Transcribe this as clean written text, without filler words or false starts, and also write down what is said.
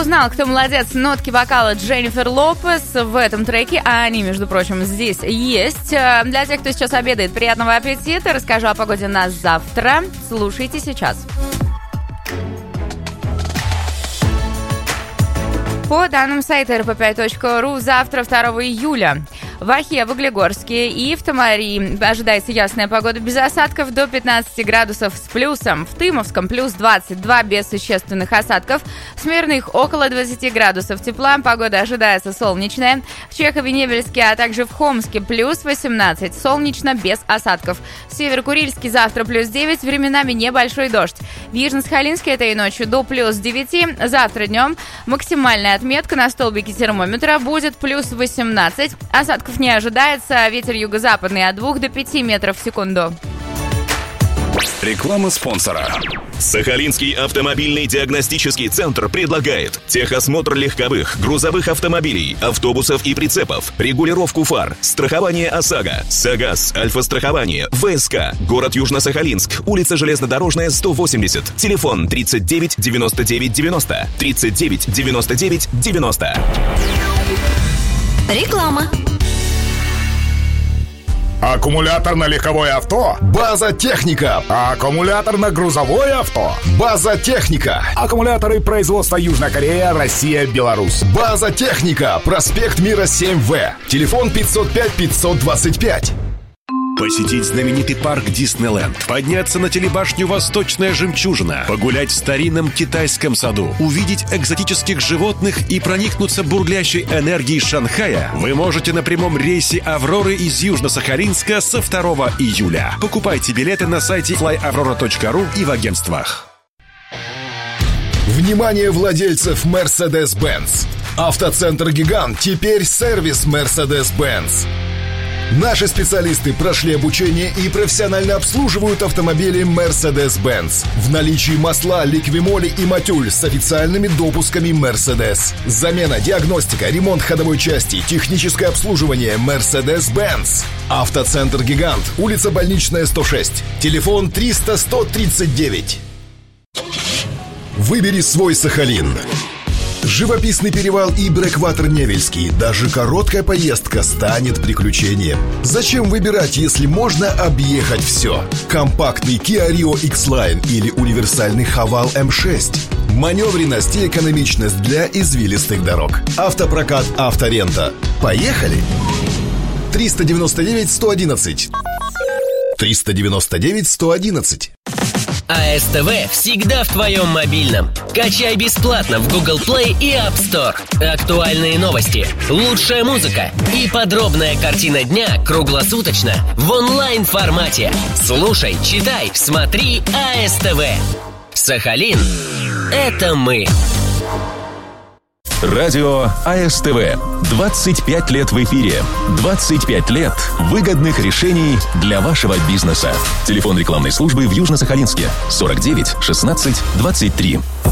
узнал, кто молодец, нотки вокала Дженнифер Лопес в этом треке, а они, между прочим, здесь есть. Для тех, кто сейчас обедает, приятного аппетита. Расскажу о погоде на завтра. Слушайте сейчас. По данным сайта rp5.ru, завтра, 2 июля, в Ахе, в Углегорске и в Тамари ожидается ясная погода без осадков до 15 градусов с плюсом. В Тымовском плюс 22 без существенных осадков. В Смирных около 20 градусов тепла. Погода ожидается солнечная. В Чехове-Невельске, а также в Хомске плюс 18. Солнечно без осадков. В Северо-Курильске завтра плюс 9. Временами небольшой дождь. В Южно-Сахалинске этой ночью до плюс 9. Завтра днем максимальная отметка на столбике термометра будет плюс 18. Осадков не ожидается. Ветер юго-западный от 2 до 5 метров в секунду. Реклама спонсора. Сахалинский автомобильный диагностический центр предлагает техосмотр легковых, грузовых автомобилей, автобусов и прицепов, регулировку фар, страхование ОСАГО, САГАС, Альфа-страхование, ВСК, город Южно-Сахалинск, улица Железнодорожная, 180, телефон 39 99 90, 39 99 90. Реклама. Аккумулятор на легковое авто? База Техника. Аккумулятор на грузовое авто? База Техника. Аккумуляторы производства Южная Корея, Россия, Беларусь. База Техника. Проспект Мира 7В. Телефон 505-525. Посетить знаменитый парк Диснейленд, подняться на телебашню «Восточная жемчужина», погулять в старинном китайском саду, увидеть экзотических животных и проникнуться бурлящей энергией Шанхая вы можете на прямом рейсе «Авроры» из Южно-Сахалинска со 2 июля. Покупайте билеты на сайте flyaurora.ru и в агентствах. Внимание владельцев Mercedes-Benz! Автоцентр «Гигант» теперь сервис Mercedes-Benz. Наши специалисты прошли обучение и профессионально обслуживают автомобили Mercedes-Benz. В наличии масла, ликвимоли и матюль с официальными допусками Mercedes. Замена, диагностика, ремонт ходовой части, техническое обслуживание Mercedes-Benz. Автоцентр «Гигант», улица Больничная, 106. Телефон 300-139. Выбери свой Сахалин. Живописный перевал и Брэкватер Невельский. Даже короткая поездка станет приключением. Зачем выбирать, если можно объехать все? Компактный Kia Rio X-Line или универсальный Haval M6. Маневренность и экономичность для извилистых дорог. Автопрокат «Авторента». Поехали! 399-111. 399-111. АСТВ всегда в твоем мобильном. Качай бесплатно в Google Play и App Store. Актуальные новости, лучшая музыка и подробная картина дня круглосуточно в онлайн-формате. Слушай, читай, смотри АСТВ. Сахалин – это мы. Радио АСТВ. 25 лет в эфире. 25 лет выгодных решений для вашего бизнеса. Телефон рекламной службы в Южно-Сахалинске 49 16 23.